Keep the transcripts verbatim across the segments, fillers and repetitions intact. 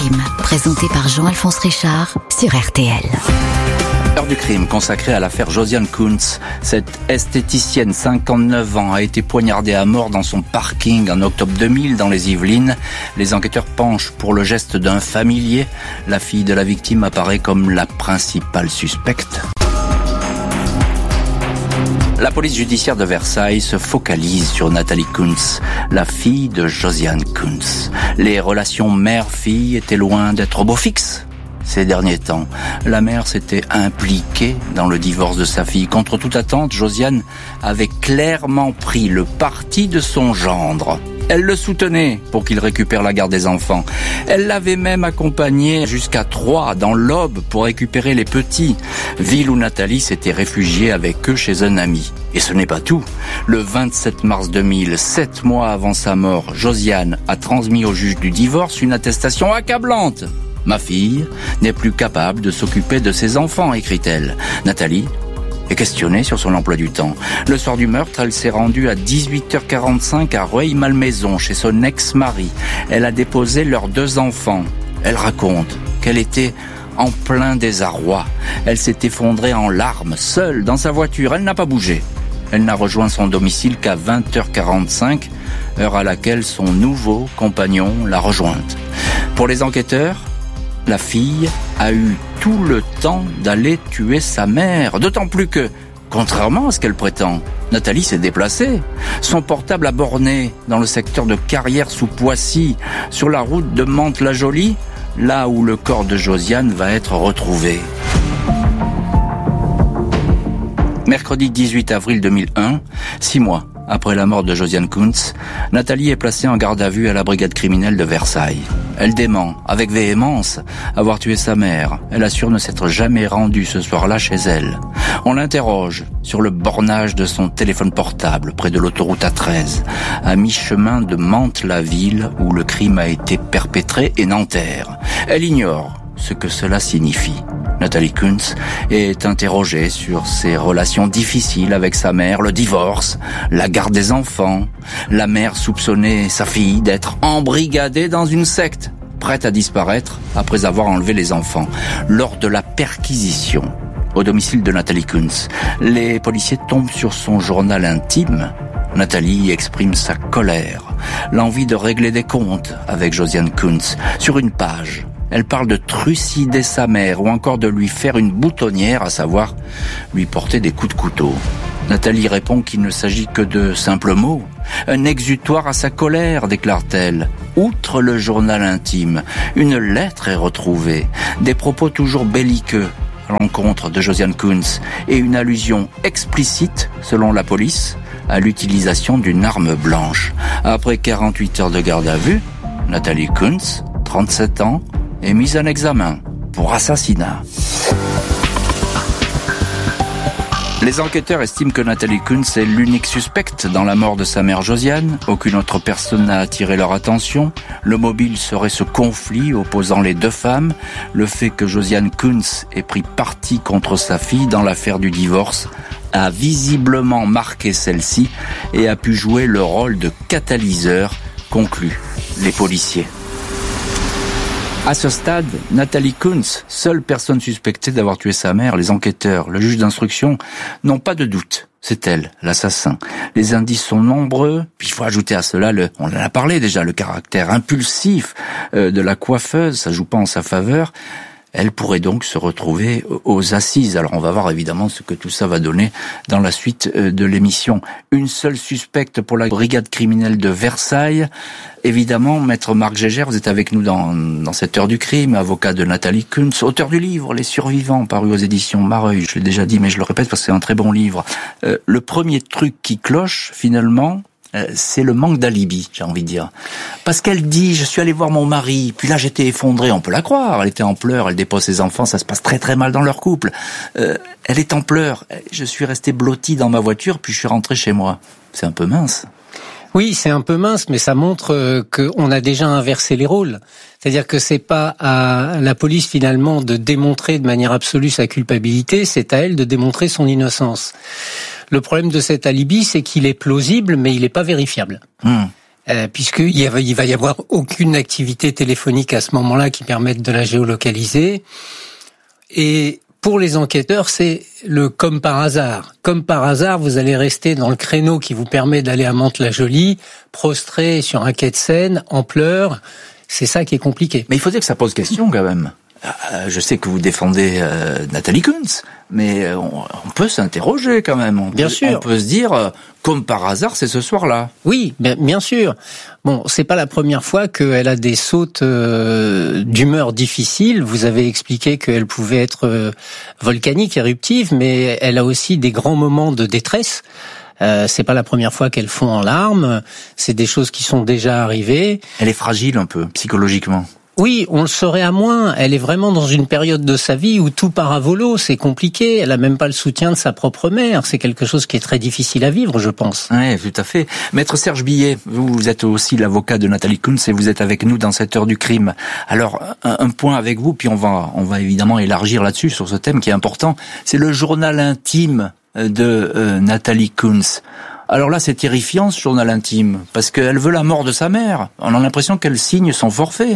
crime, présenté par Jean-Alphonse Richard sur R T L. Heure du crime consacrée à l'affaire Josiane Kuntz. Cette esthéticienne, cinquante-neuf ans, a été poignardée à mort dans son parking en octobre deux mille dans les Yvelines. Les enquêteurs penchent pour le geste d'un familier. La fille de la victime apparaît comme la principale suspecte. La police judiciaire de Versailles se focalise sur Nathalie Kuntz, la fille de Josiane Kuntz. Les relations mère-fille étaient loin d'être au beau fixe. Ces derniers temps, la mère s'était impliquée dans le divorce de sa fille. Contre toute attente, Josiane avait clairement pris le parti de son gendre. Elle le soutenait pour qu'il récupère la garde des enfants. Elle l'avait même accompagné jusqu'à Troyes, dans l'Aube, pour récupérer les petits. Ville où Nathalie s'était réfugiée avec eux chez un ami. Et ce n'est pas tout. Le vingt-sept mars deux mille, sept mois avant sa mort, Josiane a transmis au juge du divorce une attestation accablante. « Ma fille n'est plus capable de s'occuper de ses enfants », écrit-elle. Nathalie est questionnée sur son emploi du temps. Le soir du meurtre, elle s'est rendue à dix-huit heures quarante-cinq à Rueil-Malmaison, chez son ex-mari. Elle a déposé leurs deux enfants. Elle raconte qu'elle était en plein désarroi. Elle s'est effondrée en larmes, seule, dans sa voiture. Elle n'a pas bougé. Elle n'a rejoint son domicile qu'à vingt heures quarante-cinq, heure à laquelle son nouveau compagnon l'a rejointe. Pour les enquêteurs, la fille a eu tout le temps d'aller tuer sa mère. D'autant plus que, contrairement à ce qu'elle prétend, Nathalie s'est déplacée. Son portable a borné dans le secteur de Carrière-sous-Poissy, sur la route de Mantes-la-Jolie, là où le corps de Josiane va être retrouvé. Mercredi dix-huit avril deux mille un, six mois après la mort de Josiane Kuntz, Nathalie est placée en garde à vue à la brigade criminelle de Versailles. Elle dément, avec véhémence, avoir tué sa mère. Elle assure ne s'être jamais rendue ce soir-là chez elle. On l'interroge sur le bornage de son téléphone portable près de l'autoroute A treize, à mi-chemin de Mantes-la-Ville où le crime a été perpétré, et Nanterre. Elle ignore ce que cela signifie. Nathalie Kuntz est interrogée sur ses relations difficiles avec sa mère, le divorce, la garde des enfants. La mère soupçonnait sa fille d'être embrigadée dans une secte, prête à disparaître après avoir enlevé les enfants. Lors de la perquisition au domicile de Nathalie Kuntz, les policiers tombent sur son journal intime. Nathalie exprime sa colère, l'envie de régler des comptes avec Josiane Kuntz. Sur une page, elle parle de trucider sa mère ou encore de lui faire une boutonnière, à savoir lui porter des coups de couteau. Nathalie répond qu'il ne s'agit que de simples mots. Un exutoire à sa colère, déclare-t-elle. Outre le journal intime, une lettre est retrouvée, des propos toujours belliqueux à l'encontre de Josiane Kuntz et une allusion explicite, selon la police, à l'utilisation d'une arme blanche. Après quarante-huit heures de garde à vue, Nathalie Kuntz, trente-sept ans, est mise en examen pour assassinat. Les enquêteurs estiment que Nathalie Kuntz est l'unique suspecte dans la mort de sa mère Josiane. Aucune autre personne n'a attiré leur attention. Le mobile serait ce conflit opposant les deux femmes. Le fait que Josiane Kuntz ait pris parti contre sa fille dans l'affaire du divorce a visiblement marqué celle-ci et a pu jouer le rôle de catalyseur, concluent les policiers. À ce stade, Nathalie Kuntz, seule personne suspectée d'avoir tué sa mère, les enquêteurs, le juge d'instruction, n'ont pas de doute. C'est elle, l'assassin. Les indices sont nombreux, puis il faut ajouter à cela, le, on en a parlé déjà, le caractère impulsif euh, de la coiffeuse, ça joue pas en sa faveur. Elle pourrait donc se retrouver aux assises. Alors on va voir évidemment ce que tout ça va donner dans la suite de l'émission. Une seule suspecte pour la brigade criminelle de Versailles. Évidemment, maître Marc Gégère, vous êtes avec nous dans, dans cette heure du crime, avocat de Nathalie Kuntz, auteur du livre Les Survivants, paru aux éditions Mareuil. Je l'ai déjà dit, mais je le répète parce que c'est un très bon livre. Euh, le premier truc qui cloche, finalement, c'est le manque d'alibi, j'ai envie de dire. Parce qu'elle dit, je suis allée voir mon mari, puis là j'étais effondrée, on peut la croire, elle était en pleurs, elle dépose ses enfants, ça se passe très très mal dans leur couple. Euh, elle est en pleurs, je suis restée blottie dans ma voiture, puis je suis rentrée chez moi. C'est un peu mince. Oui, c'est un peu mince, mais ça montre euh, qu'on a déjà inversé les rôles. C'est-à-dire que c'est pas à la police finalement de démontrer de manière absolue sa culpabilité, c'est à elle de démontrer son innocence. Le problème de cet alibi, c'est qu'il est plausible, mais il n'est pas vérifiable. Mmh. euh, puisqu'il y va, il va y avoir aucune activité téléphonique à ce moment-là qui permette de la géolocaliser. Et pour les enquêteurs, c'est le comme par hasard. Comme par hasard, vous allez rester dans le créneau qui vous permet d'aller à Mantes-la-Jolie, prostré sur un quai de Seine, en pleurs. C'est ça qui est compliqué. Mais il faut dire que ça pose question quand même. Euh, je sais que vous défendez euh, Nathalie Kuntz, mais on, on peut s'interroger quand même. On bien peut, sûr. On peut se dire, euh, comme par hasard, c'est ce soir-là. Oui, bien, bien sûr. Bon, c'est pas la première fois qu'elle a des sautes euh, d'humeur difficiles. Vous avez expliqué qu'elle pouvait être euh, volcanique, éruptive, mais elle a aussi des grands moments de détresse. Euh, c'est pas la première fois qu'elle fond en larmes. C'est des choses qui sont déjà arrivées. Elle est fragile un peu, psychologiquement. Oui, on le saurait à moins. Elle est vraiment dans une période de sa vie où tout part à volo, c'est compliqué. Elle a même pas le soutien de sa propre mère. C'est quelque chose qui est très difficile à vivre, je pense. Oui, tout à fait. Maître Serge Billet, vous êtes aussi l'avocat de Nathalie Kuntz et vous êtes avec nous dans cette heure du crime. Alors, un, un point avec vous, puis on va, on va évidemment élargir là-dessus, sur ce thème qui est important. C'est le journal intime de euh, Nathalie Kuntz. Alors là, c'est terrifiant, ce journal intime, parce qu'elle veut la mort de sa mère. On a l'impression qu'elle signe son forfait.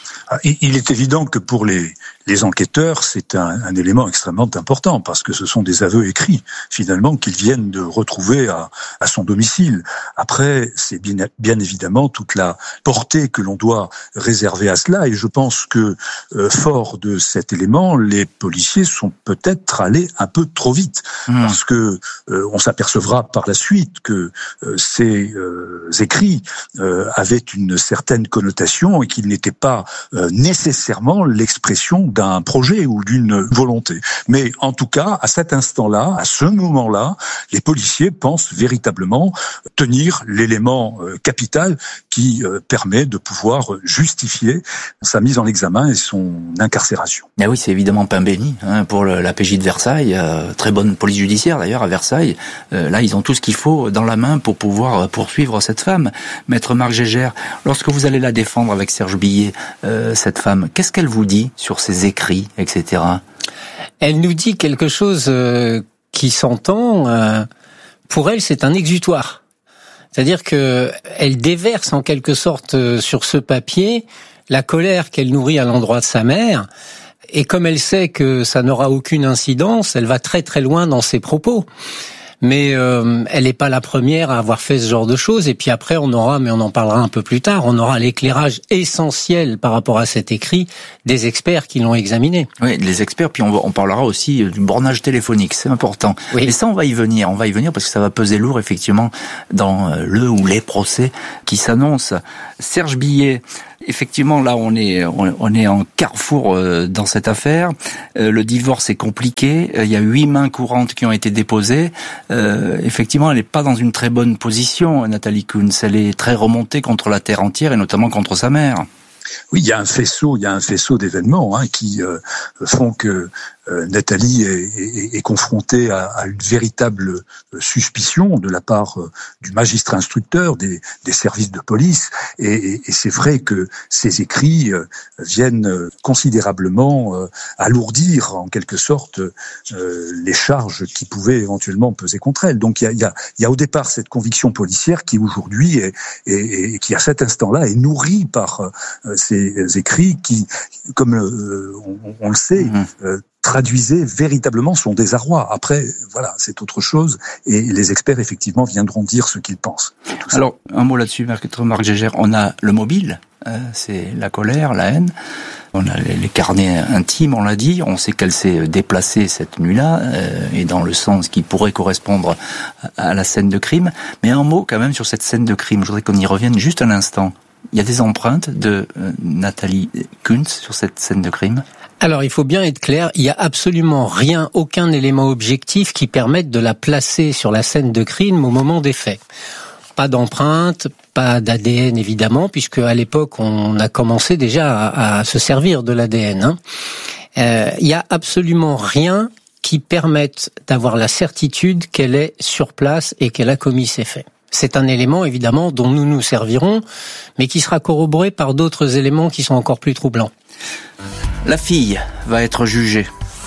Il est évident que pour les, les enquêteurs, c'est un, un élément extrêmement important, parce que ce sont des aveux écrits, finalement, qu'ils viennent de retrouver à, à son domicile. Après, c'est bien, bien évidemment toute la portée que l'on doit réserver à cela, et je pense que, euh, fort de cet élément, les policiers sont peut-être allés un peu trop vite, mmh. parce que euh, on s'apercevra par la suite que euh, ces euh, écrits euh, avaient une certaine connotation et qu'ils n'étaient pas Euh, nécessairement l'expression d'un projet ou d'une volonté. Mais en tout cas, à cet instant-là, à ce moment-là, les policiers pensent véritablement tenir l'élément euh, capital qui euh, permet de pouvoir justifier sa mise en examen et son incarcération. Ah oui, c'est évidemment pain béni hein, pour le, la P J de Versailles, euh, très bonne police judiciaire d'ailleurs à Versailles. Euh, là, ils ont tout ce qu'il faut dans la main pour pouvoir poursuivre cette femme. Maître Marc Gégère, lorsque vous allez la défendre avec Serge Billet, euh, cette femme, qu'est-ce qu'elle vous dit sur ses écrits, et cetera? Elle nous dit quelque chose euh, qui s'entend. Euh, pour elle, c'est un exutoire. C'est-à-dire que elle déverse en quelque sorte euh, sur ce papier la colère qu'elle nourrit à l'endroit de sa mère. Et comme elle sait que ça n'aura aucune incidence, elle va très très loin dans ses propos. Mais euh, elle n'est pas la première à avoir fait ce genre de choses. Et puis après, on aura, mais on en parlera un peu plus tard, on aura l'éclairage essentiel par rapport à cet écrit des experts qui l'ont examiné. Oui, les experts. Puis on, on parlera aussi du bornage téléphonique, c'est important. Oui. Et ça, on va y venir. On va y venir parce que ça va peser lourd, effectivement, dans le ou les procès qui s'annoncent. Serge Billet, effectivement, là, on est on, on est en carrefour euh, dans cette affaire. Euh, le divorce est compliqué. Euh, il y a huit mains courantes qui ont été déposées. Euh, effectivement, elle n'est pas dans une très bonne position, Nathalie Kuntz. Elle est très remontée contre la terre entière et notamment contre sa mère. Oui, il y a un faisceau, il y a un faisceau d'événements hein, qui euh, font que euh, Nathalie est, est, est confrontée à, à une véritable suspicion de la part euh, du magistrat instructeur, des, des services de police, et, et, et c'est vrai que ces écrits euh, viennent considérablement euh, alourdir en quelque sorte euh, les charges qui pouvaient éventuellement peser contre elle. Donc il y a, il y a, il y a au départ cette conviction policière qui aujourd'hui est, est, est qui à cet instant-là est nourrie par euh, ces écrits qui, comme euh, on, on le sait, mmh. euh, traduisaient véritablement son désarroi. Après, voilà, c'est autre chose, et les experts, effectivement, viendront dire ce qu'ils pensent. Alors, un mot là-dessus, Maître Marc Gégère, on a le mobile, euh, c'est la colère, la haine, on a les, les carnets intimes, on l'a dit, on sait qu'elle s'est déplacée cette nuit-là, euh, et dans le sens qui pourrait correspondre à, à la scène de crime, mais un mot quand même sur cette scène de crime, je voudrais qu'on y revienne juste un instant. Il y a des empreintes de euh, Nathalie Kuntz sur cette scène de crime? Alors, il faut bien être clair, il n'y a absolument rien, aucun élément objectif qui permette de la placer sur la scène de crime au moment des faits. Pas d'empreinte, pas d'A D N évidemment, puisque à l'époque, on a commencé déjà à, à se servir de l'A D N. Hein. Euh, il n'y a absolument rien qui permette d'avoir la certitude qu'elle est sur place et qu'elle a commis ces faits. C'est un élément, évidemment, dont nous nous servirons, mais qui sera corroboré par d'autres éléments qui sont encore plus troublants. La fille va être jugée.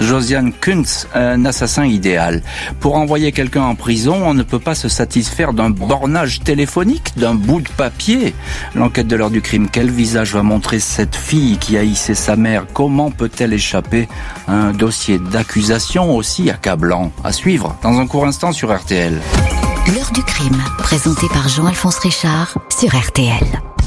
Josiane Kuntz, un assassin idéal. Pour envoyer quelqu'un en prison, on ne peut pas se satisfaire d'un bornage téléphonique, d'un bout de papier. L'enquête de l'heure du crime, quel visage va montrer cette fille qui haïssait sa mère? Comment peut-elle échapper à un dossier d'accusation aussi accablant? À suivre dans un court instant sur R T L. L'heure du crime, présenté par Jean-Alphonse Richard sur R T L.